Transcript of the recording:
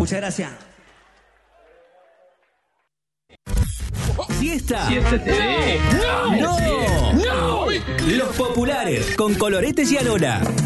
Muchas gracias. Siesta. Siesta TV. ¡No! Los populares con Coloretes y Alola.